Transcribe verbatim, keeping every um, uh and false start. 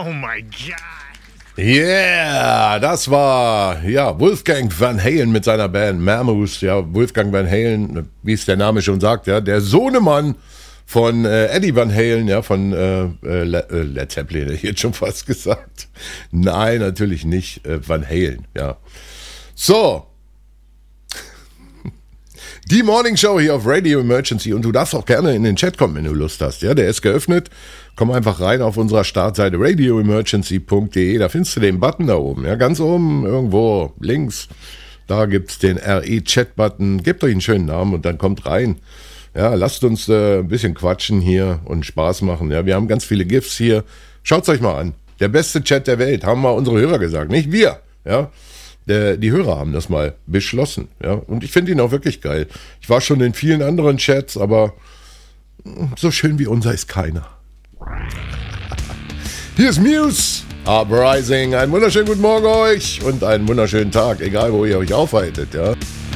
Oh my God. Yeah, das war ja Wolfgang Van Halen mit seiner Band Mammoth. Ja, Wolfgang Van Halen, wie es der Name schon sagt, ja, der Sohnemann von äh, Eddie Van Halen, ja, von äh, äh, Led Zeppelin, hätte ich jetzt schon fast gesagt. Nein, natürlich nicht, äh, Van Halen, ja. So. Die Morning Show hier auf Radio Emergency, und du darfst auch gerne in den Chat kommen, wenn du Lust hast. Ja, der ist geöffnet. Komm einfach rein auf unserer Startseite radio emergency punkt de. Da findest du den Button da oben. Ja, ganz oben irgendwo links. Da gibt's den R E-Chat-Button. Gebt euch einen schönen Namen und dann kommt rein. Ja, lasst uns äh, ein bisschen quatschen hier und Spaß machen. Ja, wir haben ganz viele GIFs hier. Schaut's euch mal an. Der beste Chat der Welt, haben mal unsere Hörer gesagt, nicht wir. Ja. Der, die Hörer haben das mal beschlossen, ja, und ich finde ihn auch wirklich geil. Ich war schon in vielen anderen Chats, aber so schön wie unser ist keiner. Hier ist Muse, Uprising. Einen wunderschönen guten Morgen euch und einen wunderschönen Tag, egal wo ihr euch aufhaltet, ja.